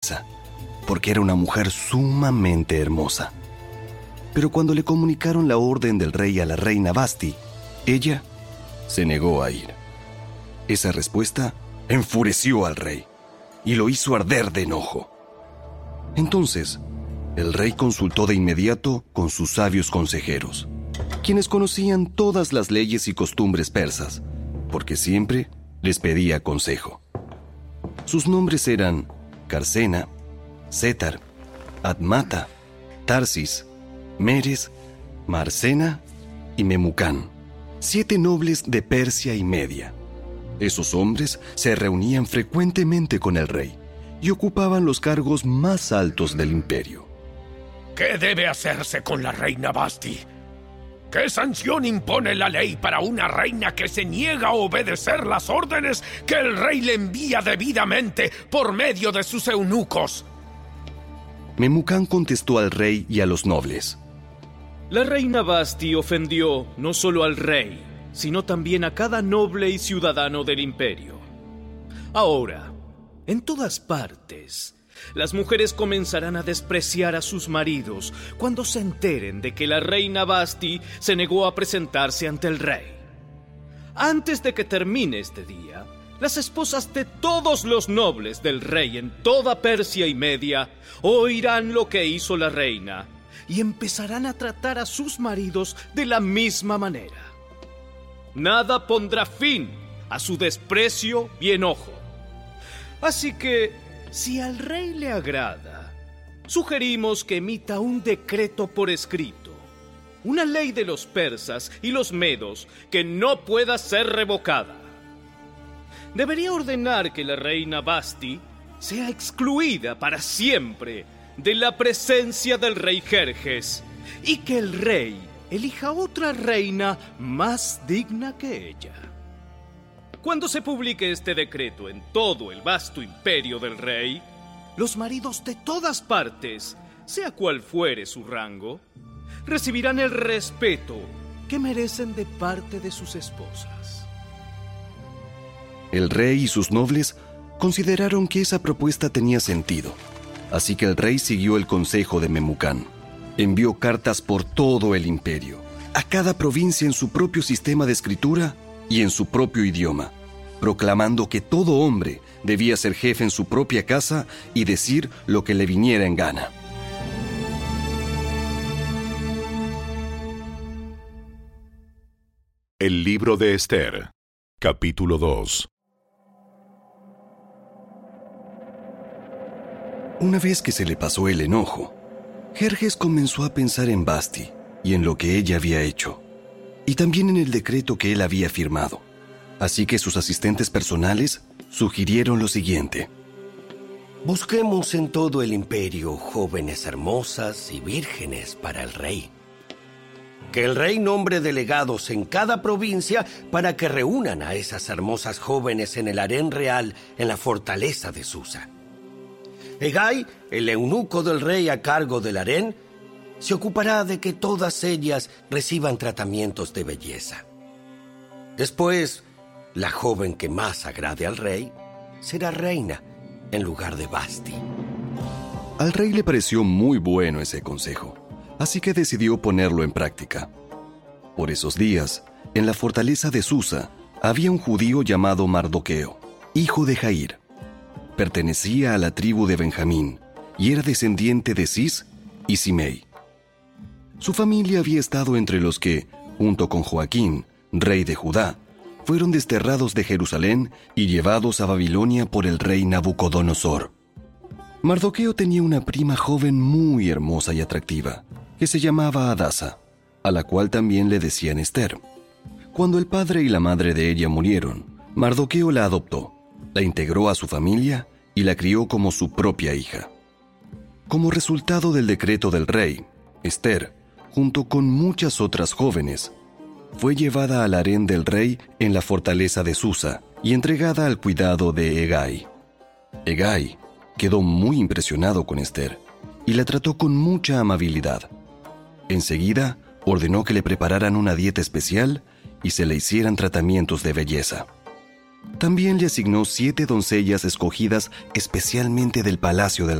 vergüenza, porque era una mujer sumamente hermosa. Pero cuando le comunicaron la orden del rey a la reina Vasti, ella se negó a ir. Esa respuesta enfureció al rey y lo hizo arder de enojo. Entonces, el rey consultó de inmediato con sus sabios consejeros, quienes conocían todas las leyes y costumbres persas, porque siempre les pedía consejo. Sus nombres eran Carcena, Setar, Admata, Tarsis, Meres, Marcena y Memucán, 7 nobles de Persia y Media. Esos hombres se reunían frecuentemente con el rey y ocupaban los cargos más altos del imperio. ¿Qué debe hacerse con la reina Vasti? ¿Qué sanción impone la ley para una reina que se niega a obedecer las órdenes que el rey le envía debidamente por medio de sus eunucos? Memucán contestó al rey y a los nobles: La reina Vasti ofendió no solo al rey, sino también a cada noble y ciudadano del imperio. Ahora, en todas partes, las mujeres comenzarán a despreciar a sus maridos cuando se enteren de que la reina Vasti se negó a presentarse ante el rey. Antes de que termine este día, las esposas de todos los nobles del rey en toda Persia y Media oirán lo que hizo la reina y empezarán a tratar a sus maridos de la misma manera. Nada pondrá fin a su desprecio y enojo. Así que, si al rey le agrada, sugerimos que emita un decreto por escrito, una ley de los persas y los medos que no pueda ser revocada. Debería ordenar que la reina Vasti sea excluida para siempre de la presencia del rey Jerjes y que el rey elija otra reina más digna que ella. Cuando se publique este decreto en todo el vasto imperio del rey, los maridos de todas partes, sea cual fuere su rango, recibirán el respeto que merecen de parte de sus esposas. El rey y sus nobles consideraron que esa propuesta tenía sentido, así que el rey siguió el consejo de Memucán. Envió cartas por todo el imperio, a cada provincia en su propio sistema de escritura y en su propio idioma, proclamando que todo hombre debía ser jefe en su propia casa y decir lo que le viniera en gana. El libro de Esther, capítulo 2. Una vez que se le pasó el enojo, Jerjes comenzó a pensar en Vasti y en lo que ella había hecho, y también en el decreto que él había firmado. Así que sus asistentes personales sugirieron lo siguiente: busquemos en todo el imperio jóvenes hermosas y vírgenes para el rey. Que el rey nombre delegados en cada provincia para que reúnan a esas hermosas jóvenes en el harén real en la fortaleza de Susa. Hegai, el eunuco del rey a cargo del harén, se ocupará de que todas ellas reciban tratamientos de belleza. Después, la joven que más agrade al rey será reina en lugar de Vasti. Al rey le pareció muy bueno ese consejo, así que decidió ponerlo en práctica. Por esos días, en la fortaleza de Susa, había un judío llamado Mardoqueo, hijo de Jair. Pertenecía a la tribu de Benjamín y era descendiente de Cis y Simei. Su familia había estado entre los que, junto con Joaquín, rey de Judá, fueron desterrados de Jerusalén y llevados a Babilonia por el rey Nabucodonosor. Mardoqueo tenía una prima joven muy hermosa y atractiva, que se llamaba Hadasa, a la cual también le decían Esther. Cuando el padre y la madre de ella murieron, Mardoqueo la adoptó, la integró a su familia y la crió como su propia hija. Como resultado del decreto del rey, Esther, junto con muchas otras jóvenes, fue llevada al harén del rey en la fortaleza de Susa y entregada al cuidado de Hegai. Hegai quedó muy impresionado con Esther y la trató con mucha amabilidad. Enseguida ordenó que le prepararan una dieta especial y se le hicieran tratamientos de belleza. También le asignó 7 doncellas escogidas especialmente del palacio del